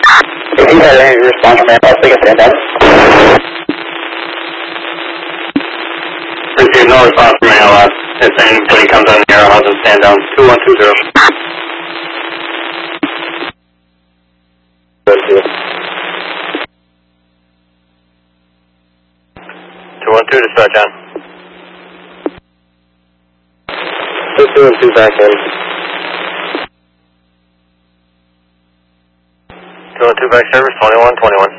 If you had any response from ALS, they get stand down. Received no response from ALS. If anybody comes on the air, I'll have them stand down. 2120. 212 dispatch on. 212 back in. 212 back service, 2121.